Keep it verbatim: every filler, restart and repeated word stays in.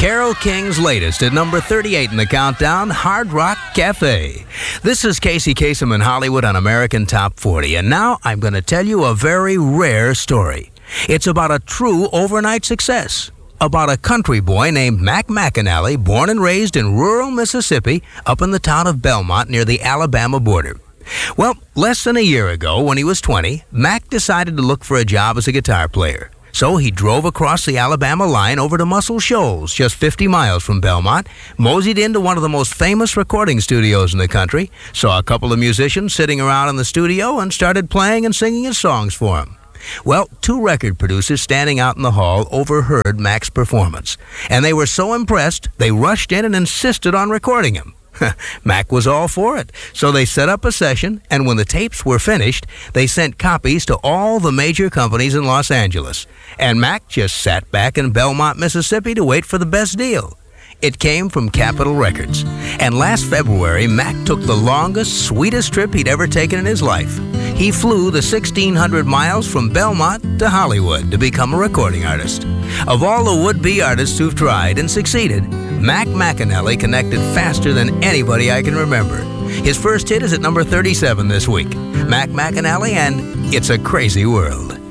Carole King's latest at number thirty-eight in the countdown, Hard Rock Cafe. This is Casey Kasem in Hollywood on American Top forty, and now I'm going to tell you a very rare story. It's about a true overnight success, about a country boy named Mac McAnally, born and raised in rural Mississippi, up in the town of Belmont near the Alabama border. Well, less than a year ago, when he was twenty, Mac decided to look for a job as a guitar player. So he drove across the Alabama line over to Muscle Shoals, just fifty miles from Belmont, moseyed into one of the most famous recording studios in the country, saw a couple of musicians sitting around in the studio, and started playing and singing his songs for them. Well, two record producers standing out in the hall overheard Mac's performance, and they were so impressed, they rushed in and insisted on recording him. Mac was all for it, so they set up a session, and when the tapes were finished, they sent copies to all the major companies in Los Angeles, and Mac just sat back in Belmont, Mississippi to wait for the best deal. It came from Capitol Records, and last February, Mac took the longest, sweetest trip he'd ever taken in his life. He flew the sixteen hundred miles from Belmont to Hollywood to become a recording artist. Of all the would-be artists who've tried and succeeded, Mac McAnally connected faster than anybody I can remember. His first hit is at number thirty-seven this week. Mac McAnally and It's a Crazy World.